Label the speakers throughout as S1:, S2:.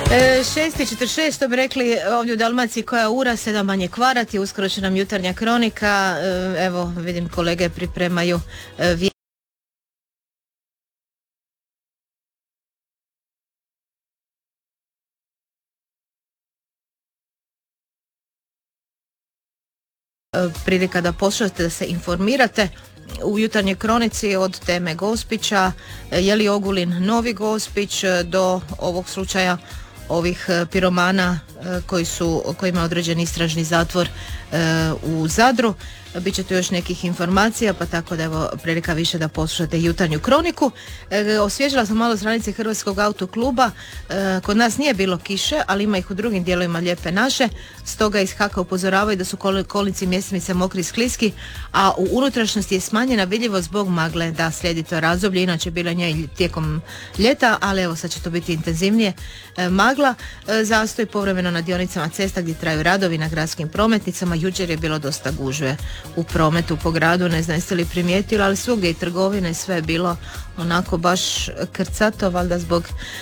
S1: 6:46, što bi rekli ovdje u Dalmaciji, koja ura, 7 manje kvarati, uskoro će nam jutarnja kronika. Evo, vidim kolege pripremaju prilika da poslušate, da se informirate u jutarnjoj kronici od teme Gospića, je li Ogulin novi Gospić, do ovog slučaja ovih piromana kojima je određen istražni zatvor u Zadru. Biće tu još nekih informacija, pa tako da evo prilika više da poslušate jutarnju kroniku. Osvježila sam malo stranice Hrvatskog autokluba. Kod nas nije bilo kiše, ali ima ih u drugim dijelovima Lijepe naše. Stoga iz HAK-a upozoravaju da su kolnici i mjestimice mokri i skliski, a u unutrašnjosti je smanjena vidljivost zbog magle. Da, slijedi to razdoblje, inače bilo nje i tijekom ljeta, ali evo sad će to biti intenzivnije. Magla, zastoj povremeno na dionicama cesta gdje traju radovi na gradskim prometnicama. Jučer je bilo dosta gužve u prometu po gradu, ne znam jeste li primijetili, ali svugdje i trgovine, sve je bilo onako baš krcato, valjda zbog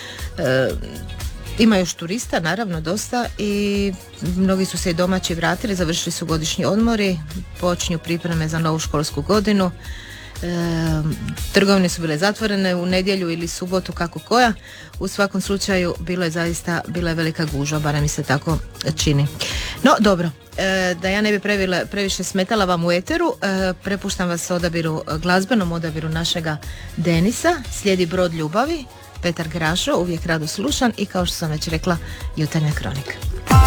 S1: ima još turista, naravno dosta, i mnogi su se i domaći vratili, završili su godišnji odmori, počinju pripreme za novu školsku godinu. Trgovine su bile zatvorene u nedjelju ili subotu, kako koja. U svakom slučaju bila je velika gužva, barem mi se tako čini. No dobro, da ja ne bi previše smetala vam u eteru, prepuštam vas glazbenom odabiru našega Denisa. Slijedi Brod ljubavi, Petar Grašo, uvijek rado slušan, i kao što sam već rekla, jutarnja kronika.